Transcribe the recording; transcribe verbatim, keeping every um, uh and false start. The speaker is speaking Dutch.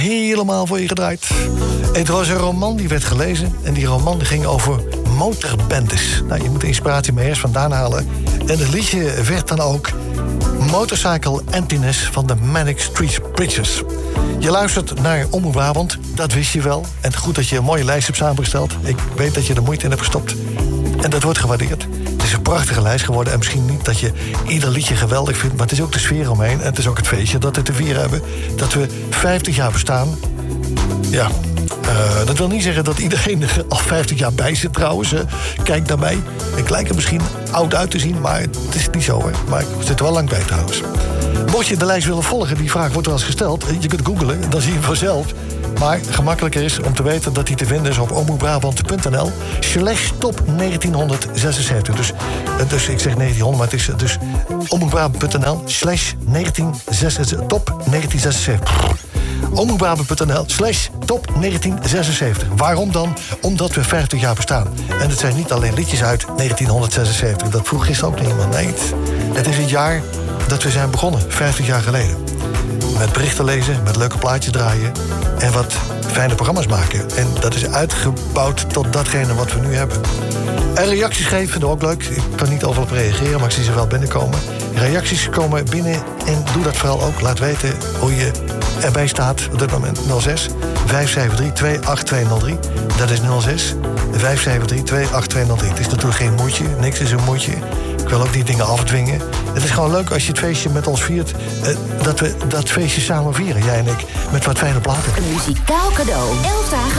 helemaal voor je gedraaid. Het was een roman die werd gelezen en die roman die ging over motorbendes. Nou, je moet de inspiratie maar eerst vandaan halen. En het liedje werd dan ook Motorcycle Emptiness van de Manic Street Preachers. Je luistert naar Omroep Brabant, dat wist je wel. En goed dat je een mooie lijst hebt samengesteld. Ik weet dat je er moeite in hebt gestopt. En dat wordt gewaardeerd. Het is een prachtige lijst geworden. En misschien niet dat je ieder liedje geweldig vindt, maar het is ook de sfeer omheen. En het is ook het feestje dat we te vieren hebben. Dat we vijftig jaar bestaan. Ja, uh, dat wil niet zeggen dat iedereen er al vijftig jaar bij zit trouwens. Uh, kijk naar mij. Ik lijk er misschien oud uit te zien, maar het is niet zo. Hè. Maar ik zit er wel lang bij trouwens. Mocht je de lijst willen volgen, die vraag wordt wel eens gesteld. Je kunt googlen, dan zie je hem vanzelf. Maar gemakkelijker is om te weten dat die te vinden is op omroepbrabant punt n l slash top negentienhonderdzesenzeventig. Dus, dus ik zeg negentienhonderd, maar het is dus omroepbrabant punt n l slash negentienhonderdzesenzeventig. Top negentienhonderdzesenzeventig. omroepbrabant punt n l slash top negentienhonderdzesenzeventig. Waarom dan? Omdat we vijftig jaar bestaan. En het zijn niet alleen liedjes uit negentienhonderdzesenzeventig. Dat vroeg gisteren ook nog iemand. Nee, het, het is het jaar dat we zijn begonnen, vijftig jaar geleden. Met berichten lezen, met leuke plaatjes draaien en wat fijne programma's maken. En dat is uitgebouwd tot datgene wat we nu hebben. En reacties geven, vinden we ook leuk. Ik kan niet overal op reageren, maar ik zie ze wel binnenkomen. Reacties komen binnen en doe dat vooral ook. Laat weten hoe je erbij staat op dit moment. nul zes vijf zeven drie twee acht twee nul drie. Dat is nul zes vijf zeven drie twee acht twee nul drie. Het is natuurlijk geen moeite, niks is een moeite. Ik wil ook die dingen afdwingen. Het is gewoon leuk als je het feestje met ons viert. Uh, dat we dat feestje samen vieren, jij en ik. Met wat fijne platen. Een muzikaal cadeau. Elf dagen